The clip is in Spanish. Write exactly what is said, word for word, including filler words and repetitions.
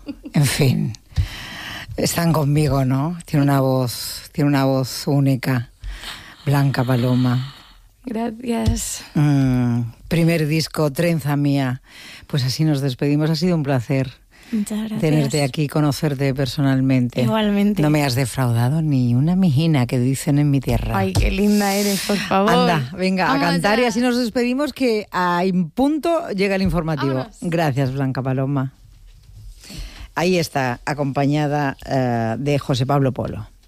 En fin, están conmigo, ¿no? Tiene una voz, tiene una voz única. Blanca Paloma. Gracias. Mm, primer disco, Trenza Mía. Pues así nos despedimos. Ha sido un placer. Muchas gracias. Tenerte aquí, conocerte personalmente. Igualmente. No me has defraudado ni una mijina, que dicen en mi tierra. Ay, qué linda eres, por favor. Anda, venga, Vamos a cantar a... y así nos despedimos, que a punto llega el informativo. Vámonos. Gracias, Blanca Paloma. Ahí está, acompañada uh, de José Pablo Polo.